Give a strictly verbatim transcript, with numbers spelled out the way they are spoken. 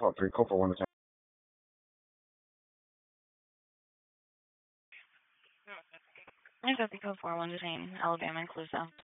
Part three, Copper one to ten. I got the code for one to Alabama inclusive.